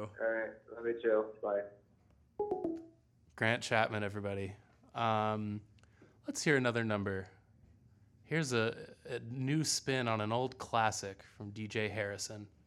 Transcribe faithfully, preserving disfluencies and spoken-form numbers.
you. All right. Love you too. Bye. Grant Chapman, everybody. Um, let's hear another number. Here's a, a new spin on an old classic from D J Harrison.